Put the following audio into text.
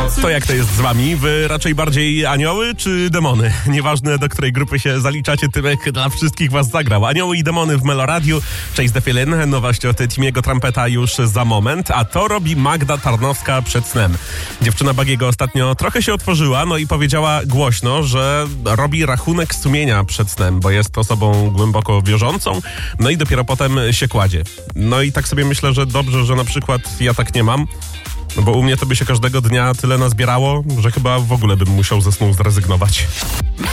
To jak to jest z wami? Wy raczej bardziej anioły czy demony? Nieważne, do której grupy się zaliczacie, Tymek dla wszystkich was zagrał. Anioły i demony w Meloradiu. Chase the Feeling, nowość od Timiego Trumpeta już za moment, a to robi Magda Tarnowska przed snem. Dziewczyna Bagiego ostatnio trochę się otworzyła, no i powiedziała głośno, że robi rachunek sumienia przed snem, bo jest osobą głęboko wierzącą, no i dopiero potem się kładzie. No i tak sobie myślę, że dobrze, że na przykład ja tak nie mam, no bo u mnie to by się każdego dnia tyle nazbierało, że chyba w ogóle bym musiał ze snu zrezygnować.